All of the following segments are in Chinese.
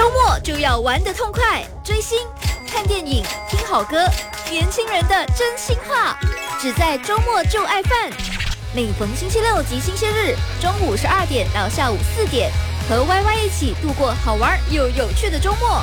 周末就要玩得痛快，追星、看电影、听好歌，年轻人的真心话，只在周末就爱饭。每逢星期六及星期日，中午12点到下午4点，和 YY 一起度过好玩又有趣的周末。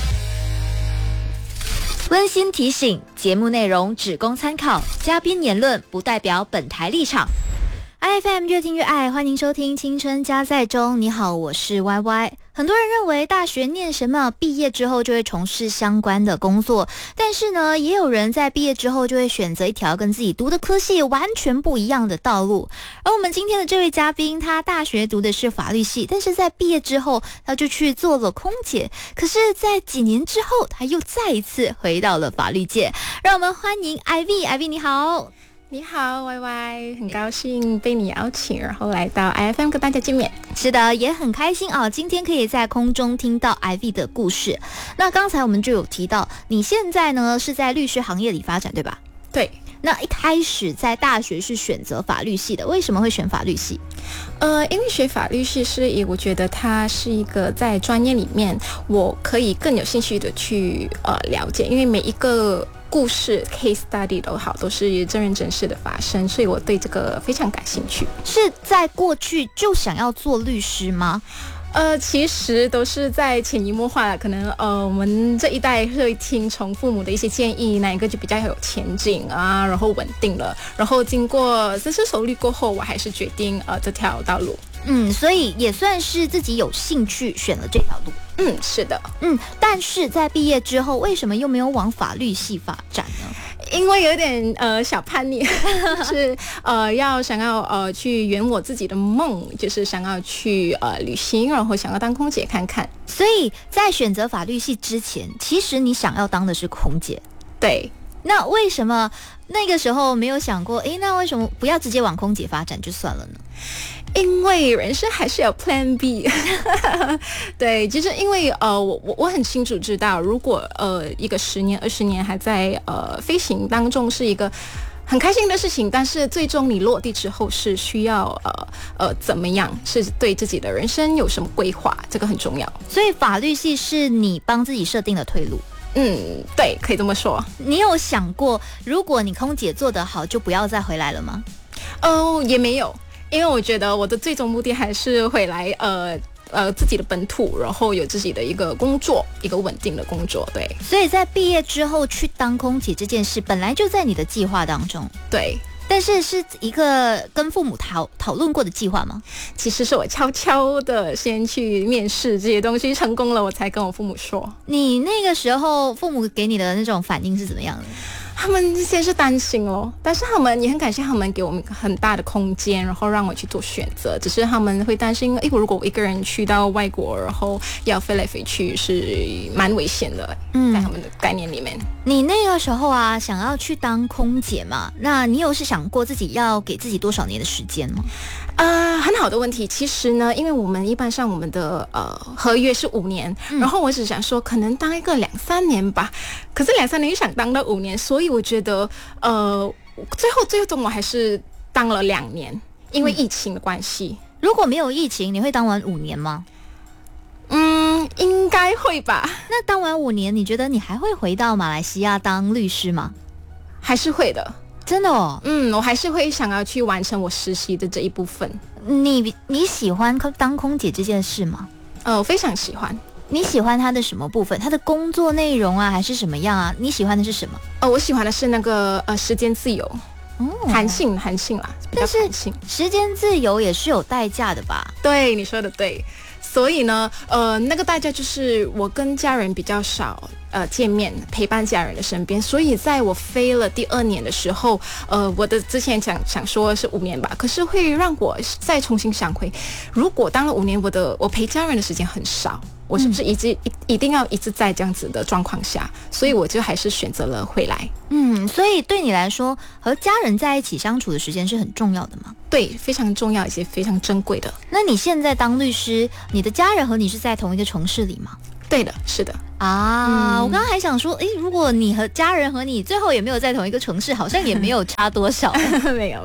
温馨提醒：节目内容只供参考，嘉宾言论不代表本台立场。IFM 越听越爱，欢迎收听青春加在中。你好，我是 YY。很多人认为大学念什么，毕业之后就会从事相关的工作，但是呢，也有人在毕业之后就会选择一条跟自己读的科系完全不一样的道路。而我们今天的这位嘉宾，他大学读的是法律系，但是在毕业之后，他就去做了空姐。可是，在几年之后，他又再一次回到了法律界。让我们欢迎 Ivy。Ivy 你好。 你好 YY， 很高兴被你邀请，然后来到 IFM 跟大家见面。 是的，也很开心啊，今天可以在空中听到 Ivy 的故事。那刚才我们就有提到，你现在呢是在律师行业里发展，对吧？ 对。 那一开始在大学是选择法律系的，为什么会选法律系？ 因为学法律系是我觉得它是一个在专业里面我可以更有兴趣的去了解，因为每一个故事 case study 都好，都是真人真事的发生，所以我对这个非常感兴趣。 是在过去就想要做律师吗？ 其实都是在潜移默化了，可能我们这一代会听从父母的一些建议，哪一个就比较有前景啊，然后稳定了，然后经过深思熟虑过后，我还是决定这条道路。 所以也算是自己有兴趣选了这条路。 是的。 但是在毕业之后，为什么又没有往法律系发展呢？ 因为有点小叛逆，是想要去圆我自己的梦，就是想要去旅行，然后想要当空姐看看。 所以在选择法律系之前，其实你想要当的是空姐。 对。 那为什么那个时候没有想过，那为什么不要直接往空姐发展就算了呢？ 因为人生还是有 Plan B 对，就是因为我很清楚知道，如果一个10年20年还在飞行当中是一个很开心的事情，但是最终你落地之后是需要怎么样，是对自己的人生有什么规划，这个很重要。 所以法律系是你帮自己设定的退路。 对，可以这么说。 你有想过，如果你空姐做得好，就不要再回来了吗？ 也没有，因为我觉得我的最终目的还是回来自己的本土，然后有自己的一个工作，一个稳定的工作。对。 所以在毕业之后去当空姐这件事，本来就在你的计划当中。 对。 但是是一个跟父母讨论过的计划吗？ 其实是我悄悄的先去面试这些东西，成功了我才跟我父母说。 你那个时候父母给你的那种反应是怎么样的？ 他们先是担心咯，但是他们也很感谢他们给我们很大的空间，然后让我去做选择。只是他们会担心，如果我一个人去到外国，然后要飞来飞去，是蛮危险的。在他们的概念里面。 你那个时候啊，想要去当空姐嘛？那你有是想过自己要给自己多少年的时间吗？ 很好的问题。其实呢，因为我们一般上我们的合约是5年，然后我只想说可能当一个2-3年吧。可是2-3年又想当到5年，所以我觉得最终我还是当了2年，因为疫情的关系。 如果没有疫情，你会当完5年吗？ 应该会吧。 那当完5年，你觉得你还会回到马来西亚当律师吗？ 还是会的。 真的哦。 我还是会想要去完成我实习的这一部分。 你喜欢当空姐这件事吗？ 我非常喜欢。 你喜欢它的什么部分？它的工作内容啊，还是什么样啊？你喜欢的是什么？ 我喜欢的是那个时间自由。弹性啦，比较弹性。 时间自由也是有代价的吧？ 对，你说的对。所以呢，那个代价就是我跟家人比较少见面，陪伴家人的身边。所以在我飞了第2年的时候，我的之前想说是5年吧，可是会让我再重新想回，如果当了5年，我陪家人的时间很少，我是不是一定要一直在这样子的状况下？所以我就还是选择了回来。 所以对你来说，和家人在一起相处的时间是很重要的吗？ 对，非常重要，也是非常珍贵的。 那你现在当律师，你的家人和你是在同一个城市里吗？ 对的，是的。 我刚刚还想说，如果你和家人和你最后也没有在同一个城市，好像也没有差多少。 没有。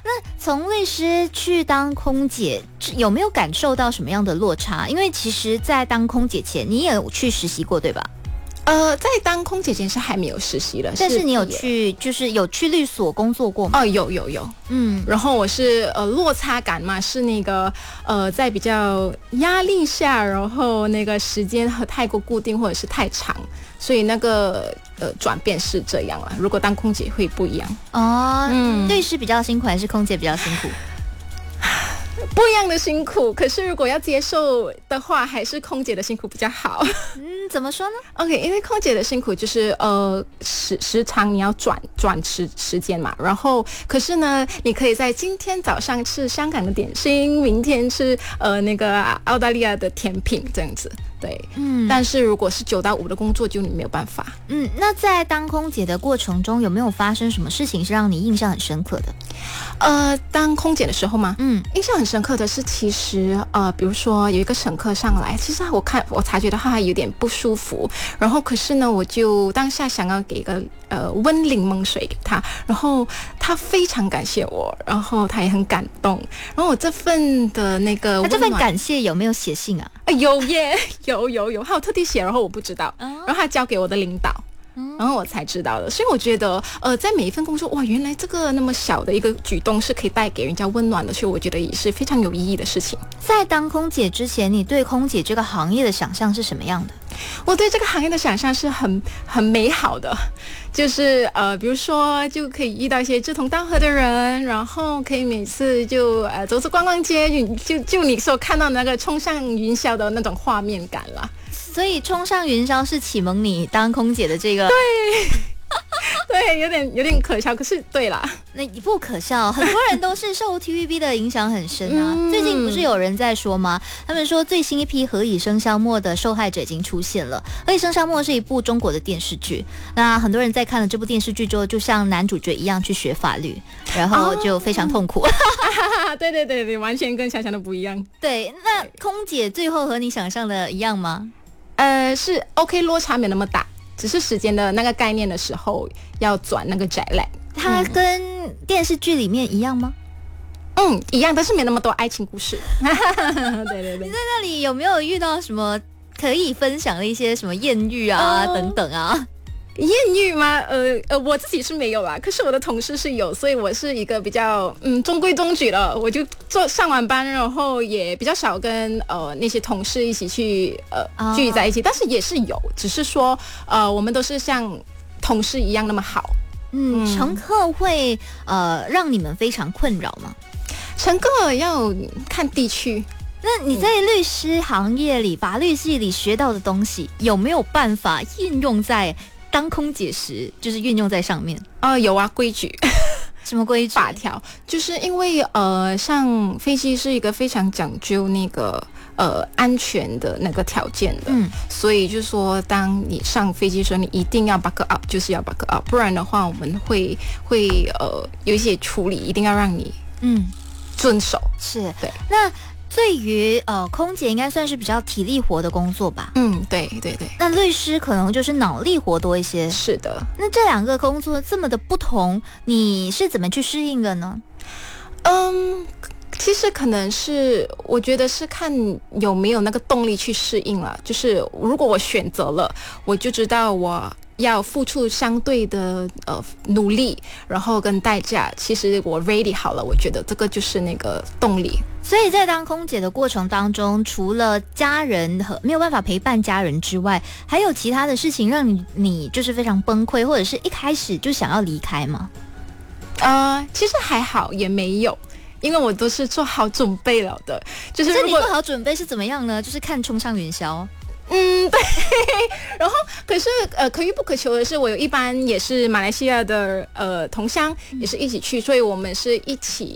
那从律师去当空姐，有没有感受到什么样的落差？因为其实，在当空姐前，你也有去实习过，对吧？ 在当空姐前是还没有实习了， 但是你有去，就是有去律所工作过吗？ 哦，有，然后我是落差感嘛，是那个在比较压力下，然后那个时间太过固定或者是太长，所以那个转变是这样了。如果当空姐会不一样哦。律师比较辛苦还是空姐比较辛苦？ 不一样的辛苦，可是如果要接受的话，还是空姐的辛苦比较好。 怎么说呢 ？OK， 因为空姐的辛苦就是时长你要转时间嘛，然后可是呢，你可以在今天早上吃香港的点心，明天吃那个澳大利亚的甜品这样子。对，但是如果是9到5的工作，就你没有办法。 那在当空姐的过程中，有没有发生什么事情是让你印象很深刻的？ 当空姐的时候吗？印象很深刻的是，其实比如说有一个乘客上来，其实我察觉到他还有点不舒服，然后可是呢，我就当下想要给一个温柠檬水给他，然后他非常感谢我，然后他也很感动，然后我这份的那个温暖， 这份感谢有没有写信啊？ 有耶，有，他有特地写，然后我不知道，然后他交给我的领导。然后我才知道的，所以我觉得，在每一份工作，哇，原来这个那么小的一个举动是可以带给人家温暖的，所以我觉得也是非常有意义的事情。 在当空姐之前，你对空姐这个行业的想象是什么样的？ 我对这个行业的想象是很美好的，就是比如说就可以遇到一些志同道合的人，然后可以每次就走走逛逛街，就你所看到那个冲上云霄的那种画面感了。 所以冲上云霄是启蒙你当空姐的这个对，有点可笑，可是对啦， 那不可笑，很多人都是受 TVB 的影响很深啊。最近不是有人在说吗？他们说最新一批《何以笙箫默》的受害者已经出现了。《何以笙箫默》是一部中国的电视剧，那很多人在看了这部电视剧之后，就像男主角一样去学法律，然后就非常痛苦。 对，完全跟想象的不一样。 对，那空姐最后和你想象的一样吗？ 是 OK， 落差没那么大，只是时间的那个概念的时候要转那个 jet lag。 它跟电视剧里面一样吗？ 一样，但是没那么多爱情故事。对。 你在那里有没有遇到什么可以分享的一些什么艳遇啊等等啊？ 艳遇吗？我自己是没有啦，可是我的同事是有，所以我是一个比较中规中矩了。我就上完班，然后也比较少跟那些同事一起去聚在一起，但是也是有，只是说我们都是像同事一样那么好。 乘客会让你们非常困扰吗？ 乘客要看地区。 那你在律师行业里、法律系里学到的东西，有没有办法运用在当空姐时，就是运用在上面？ 有啊，规矩。 什么规矩？ 法条，就是因为上飞机是一个非常讲究那个安全的那个条件的，所以就是说，当你上飞机的时候，你一定要 buckle up， 就是要 buckle up， 不然的话，我们会有一些处理，一定要让你遵守。 是， 对。 那对于空姐应该算是比较体力活的工作吧？ 对。 那律师可能就是脑力活多一些。 是的。 那这两个工作这么的不同，你是怎么去适应的呢？ 其实可能是我觉得是看有没有那个动力去适应了。就是如果我选择了，我就知道我要付出相对的努力，然后跟代价，其实我 ready 好了，我觉得这个就是那个动力。 所以在当空姐的过程当中，除了家人和没有办法陪伴家人之外，还有其他的事情让你就是非常崩溃，或者是一开始就想要离开吗？ 其实还好，也没有。因为我都是做好准备了的，就是如果你做好准备是怎么样呢？就是看冲上云霄。 对。然后可是可遇不可求的是，我有一班也是马来西亚的同乡，也是一起去，所以我们是一起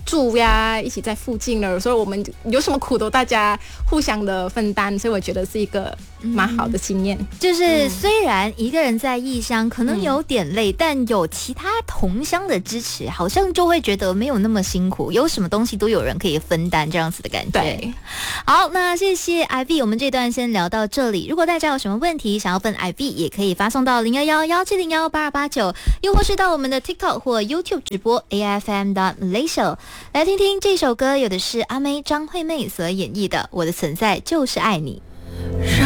住呀，一起在附近了，所以我们有什么苦都大家互相的分担，所以我觉得是一个蛮好的经验。 就是虽然一个人在异乡可能有点累，但有其他同乡的支持，好像就会觉得没有那么辛苦，有什么东西都有人可以分担，这样子的感觉。 对， 好，那谢谢 Ivy， 我们这段先聊到这里。如果大家有什么问题想要问 Ivy， 也可以发送到011-1701-8289，又或是到我们的 TikTok 或 YouTube 直播 AFM.Malaysia 来听听这首歌，有的是阿妹张惠妹所演绎的《我的存在就是爱你》。